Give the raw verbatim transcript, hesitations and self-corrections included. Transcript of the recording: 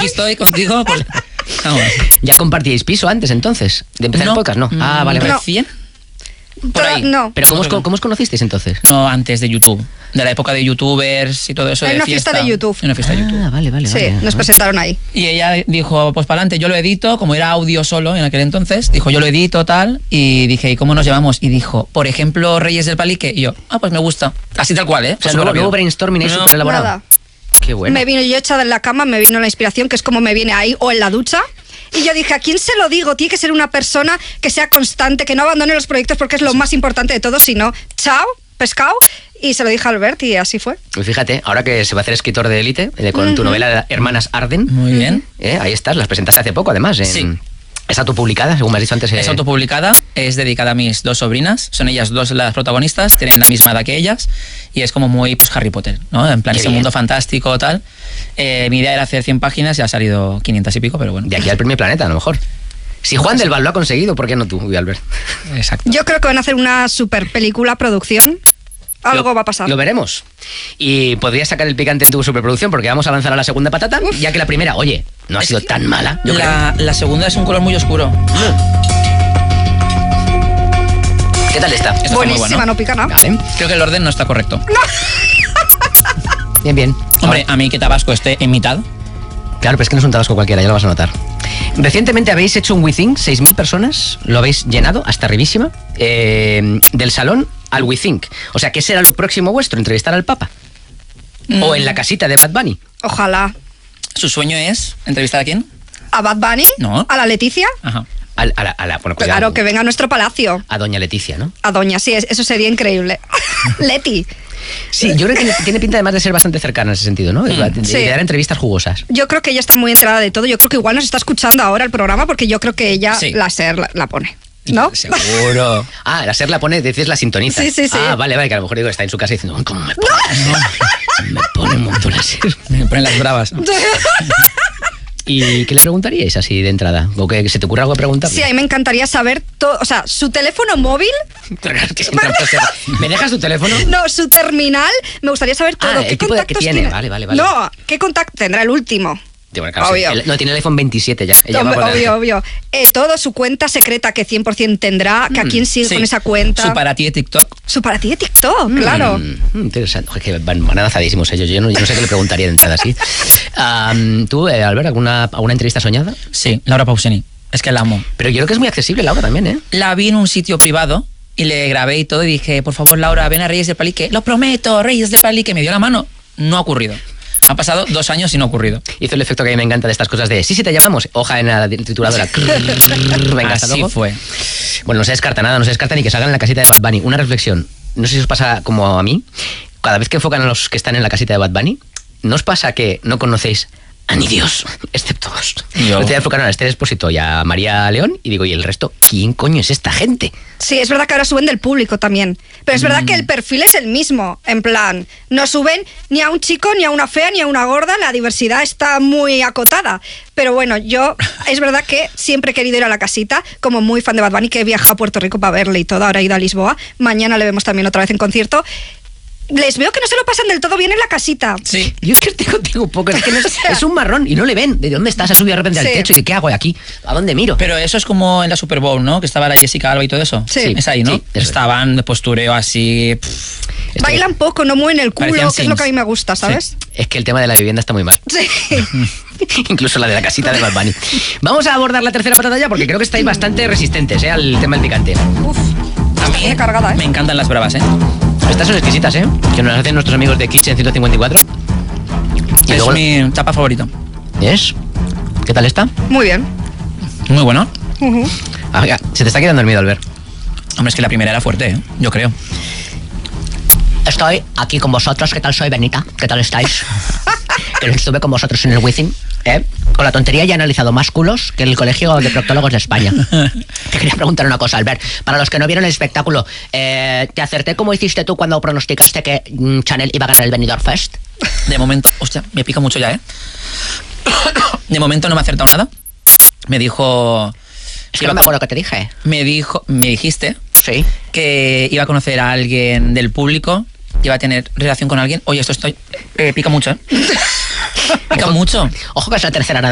aquí estoy contigo. Pues, vamos. ¿Ya compartíais piso antes, entonces? ¿De empezar no. el podcast? No. Ah, vale, vale. ¿Recién? No. Por ahí. No. ¿Pero cómo os, cómo os conocisteis entonces? No, antes de YouTube. De la época de youtubers y todo eso. En de una fiesta. fiesta de YouTube. En una fiesta de YouTube. Ah, vale, vale. Sí, vale. nos presentaron ahí. Y ella dijo, pues para adelante, yo lo edito, como era audio solo en aquel entonces, dijo, yo lo edito, tal, y dije, ¿y cómo nos llevamos? Y dijo, por ejemplo, Reyes del Palique, y yo, ah, pues me gusta. Así tal cual, ¿eh? O sea, luego, luego brainstorming ahí No, súper elaborado. Nada. Qué bueno. Me vino yo echada en la cama, me vino la inspiración, que es como me viene ahí, o en la ducha. Y yo dije, ¿a quién se lo digo? Tiene que ser una persona que sea constante, que no abandone los proyectos porque es lo más importante de todo, sino, chao, pescado. Y se lo dije a Albert y así fue. Pues fíjate, ahora que se va a hacer escritor de élite, eh, con Uh-huh. tu novela Hermanas Arden. Muy bien. Eh, ahí estás, las presentaste hace poco además. En, Sí. Es autopublicada, según me has dicho antes. Eh... Es autopublicada, es dedicada a mis dos sobrinas, son ellas dos las protagonistas, tienen la misma edad que ellas, y es como muy pues Harry Potter, ¿no? En plan, Qué ese bien. mundo fantástico, tal. Eh, mi idea era hacer cien páginas, ya ha salido quinientas y pico, pero bueno. De aquí al primer planeta, a lo mejor. Si Juan del Val lo ha conseguido, ¿por qué no tú, Albert? Exacto. Yo creo que van a hacer una super película, producción. Algo Lo- va a pasar. Lo veremos. Y podrías sacar el picante en tu superproducción porque vamos a lanzar a la segunda patata, ya que la primera, oye, no ha sido tan mala. Yo La, la segunda es un color muy oscuro. creo. ¿Qué tal está? Esto está muy Buenísima, bueno. no pica nada. Vale. Creo que el orden no está correcto. Bien, bien. Hombre, a mí que Tabasco esté en mitad. Claro, pero es que no es un tabasco cualquiera, ya lo vas a notar. Recientemente habéis hecho un WeThink, seis mil personas, lo habéis llenado hasta arribísima, eh, del salón al WeThink. O sea, ¿qué será lo próximo vuestro? ¿Entrevistar al Papa? Mm. ¿O en la casita de Bad Bunny? Ojalá. ¿Su sueño es entrevistar a quién? ¿A Bad Bunny? No. ¿A la Leticia? Ajá. Al- a la, a la- bueno, cuidado. Claro, que venga a nuestro palacio. A doña Leticia, ¿no? A Doña, sí, es- eso sería increíble. Leti. Sí, yo creo que tiene, tiene pinta además de ser bastante cercana en ese sentido, ¿no? De, de Sí. dar entrevistas jugosas. Yo creo que ella está muy enterada de todo. Yo creo que igual nos está escuchando ahora el programa porque yo creo que ella Sí. la SER la, la pone. ¿No? Seguro. Ah, la SER la pone, dices la sintoniza. Sí, sí, sí. Ah, vale, vale, que a lo mejor digo que está en su casa diciendo, "Uy, ¿cómo me pone? Me pone un montón la SER. Me ponen las bravas. ¿Y qué le preguntaríais así de entrada? ¿O que se te ocurra algo a preguntarle? Sí, a mí me encantaría saber todo. O sea, su teléfono móvil. ¿Me dejas tu teléfono? No, su terminal. Me gustaría saber todo. Ah, el ¿Qué tipo de- que contactos tiene. Vale, vale, vale. No, ¿qué contacto tendrá el último? Sí, bueno, claro, sí. Obvio. El- no, tiene el iPhone veintisiete ya. Ella va Hombre, por delante. obvio, obvio. Eh, todo, su cuenta secreta que cien por ciento tendrá, que a quién sigue Sí. con esa cuenta. Su para ti de TikTok. Su para ti de TikTok, claro. Mm, interesante. Oye, que van, van avanzadísimos ellos. Yo no, yo no sé qué le preguntaría de entrada así. Am, ¿Tú, eh, Albert, alguna, alguna entrevista soñada? Sí, Laura Pausini. Es que la amo. Pero yo creo que es muy accesible, Laura, también, ¿eh? La vi en un sitio privado y le grabé y todo y dije, por favor, Laura, ven a Reyes del Palique. Lo prometo, Reyes del Palique. Me dio la mano. No ha ocurrido. Han pasado dos años y no ha ocurrido. Hizo el efecto que a mí me encanta de estas cosas de sí, sí, te llamamos, hoja en la trituradora. Venga, hasta Así luego. fue. Bueno, no se descarta nada, no se descarta ni que salgan en la casita de Bad Bunny. Una reflexión, no sé si os pasa como a mí, cada vez que enfocan a los que están en la casita de Bad Bunny, ¿no os pasa que no conocéis a ni Dios, excepto dos? Yo. Estoy enfocando a Esther Expósito y a María León y digo, ¿y el resto? ¿Quién coño es esta gente? Sí, es verdad que ahora suben del público también. Pero es verdad que el perfil es el mismo. En plan, no suben ni a un chico, ni a una fea, ni a una gorda. La diversidad está muy acotada. Pero bueno, yo es verdad que siempre he querido ir a la casita, como muy fan de Bad Bunny, que he viajado a Puerto Rico para verle y todo. Ahora he ido a Lisboa. Mañana le vemos también otra vez en concierto. Les veo que no se lo pasan del todo bien en la casita. Sí. Yo es que estoy contigo un poco, es que no es, O sea. es un marrón y no le ven. ¿De dónde estás? Ha subido de repente al Sí. techo y ¿qué hago aquí? ¿A dónde miro? Pero eso es como en la Super Bowl, ¿no? Que estaba la Jessica Alba y todo eso. Sí. Es ahí, ¿no? Sí, eso es. Estaban de postureo así. pff. Esto- Bailan poco, no mueven el culo, Parecían que es lo Sims. que a mí me gusta, ¿sabes? Es que el tema de la vivienda está muy mal. Sí. Incluso la de la casita de Bad Bunny. Vamos a abordar la tercera patata ya porque creo que estáis bastante resistentes, ¿eh? Al tema del picante. Uf, está bien cargada, ¿eh? Me encantan las bravas, ¿eh? Estas son exquisitas, ¿eh? Que nos hacen nuestros amigos de Kitchen ciento cincuenta y cuatro. Y Es luego... mi tapa favorito. ¿Es? ¿Qué tal está? Muy bien. Muy bueno. Ujú. Ah, venga, se te está quedando el miedo, Albert. Hombre, es que la primera era fuerte, ¿eh? Yo creo. Estoy aquí con vosotros. ¿Qué tal soy, Benita? ¿Qué tal estáis? Que estuve con vosotros en el WeThink, ¿eh? Con la tontería ya he analizado más culos que el Colegio de Proctólogos de España. Te quería preguntar una cosa, Albert. Para los que no vieron el espectáculo, eh, ¿te acerté como hiciste tú cuando pronosticaste que mm, Chanel iba a ganar el Benidorm Fest? De momento, hostia, me pica mucho ya, ¿eh? De momento no me ha acertado nada. Me dijo... Es que no me acuerdo que te dije. Me dijo, me dijiste Sí. que iba a conocer a alguien del público, que iba a tener relación con alguien. Oye, esto estoy... eh, pica mucho, ¿eh? Pica mucho. Ojo que es la tercera